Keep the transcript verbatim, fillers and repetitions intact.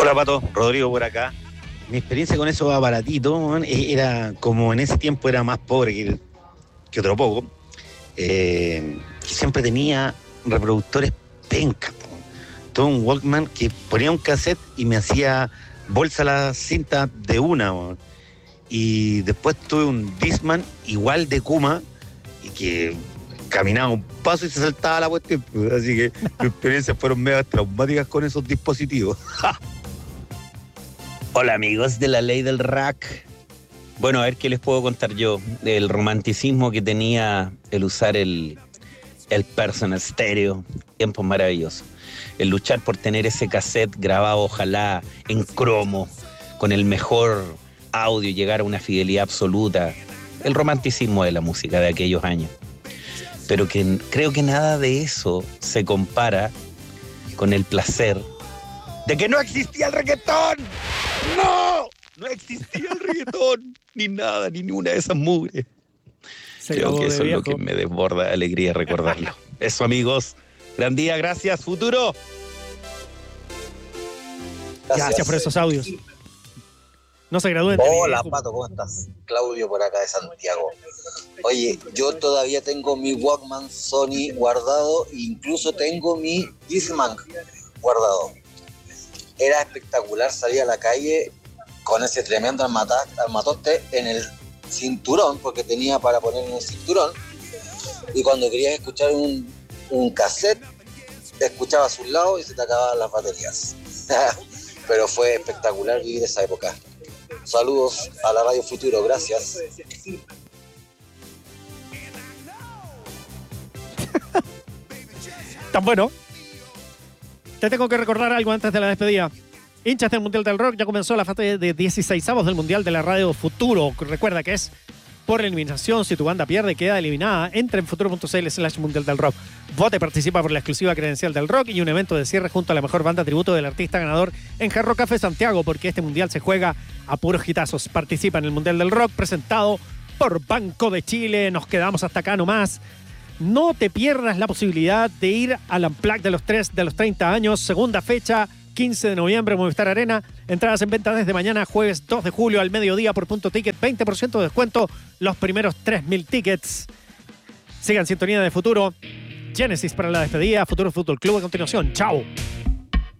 Hola Pato, Rodrigo por acá. Mi experiencia con esos aparatitos era como en ese tiempo era más pobre que, que otro poco. Eh, que siempre tenía reproductores pencas. Todo un Walkman que ponía un cassette y me hacía bolsa la cinta de una. Man. Y después tuve un Discman igual de Kuma y que caminaba un paso y se saltaba la cuestión. Así que mis experiencias fueron mega traumáticas con esos dispositivos. Hola amigos de la ley del rack. Bueno, a ver qué les puedo contar yo del romanticismo que tenía el usar el, el personal stereo. Tiempos maravillosos. El luchar por tener ese cassette grabado ojalá en cromo, con el mejor audio, llegar a una fidelidad absoluta. El romanticismo de la música de aquellos años. Pero que creo que nada de eso se compara con el placer de que no existía el reggaetón. ¡No! No existía el reggaetón, ni nada, ni ninguna de esas mugres. Se Creo que eso es lo que me desborda de alegría recordarlo. Eso, amigos. Gran día, gracias, futuro. Gracias, gracias por esos audios. No se gradúen. Hola, Pato, ¿cómo estás? Claudio por acá de Santiago. Oye, yo todavía tengo mi Walkman Sony guardado, incluso tengo mi Discman guardado. Era espectacular salir a la calle con ese tremendo armatoste en el cinturón, porque tenía para poner en el cinturón, y cuando querías escuchar un, un cassette, escuchabas a un lado y se te acababan las baterías. Pero fue espectacular vivir esa época. Saludos a la Radio Futuro, gracias. Tan bueno. Te tengo que recordar algo antes de la despedida. Hinchas del Mundial del Rock, ya comenzó la fase de dieciseisavos del Mundial de la Radio Futuro. Recuerda que es por eliminación. Si tu banda pierde, queda eliminada. Entra en futuro.cl slash Mundial del Rock. Vote, participa por la exclusiva credencial del rock y un evento de cierre junto a la mejor banda tributo del artista ganador en Hard Rock Café Santiago, porque este Mundial se juega a puros hitazos. Participa en el Mundial del Rock presentado por Banco de Chile. Nos quedamos hasta acá nomás. No te pierdas la posibilidad de ir al Unplugged de los tres de los treinta años. Segunda fecha, quince de noviembre, Movistar Arena. Entradas en venta desde mañana, jueves dos de julio al mediodía por Punto Ticket. veinte por ciento de descuento los primeros tres mil tickets. Sigan sintonía de Futuro. Génesis para la despedida. Futuro Fútbol Club a continuación. Chao.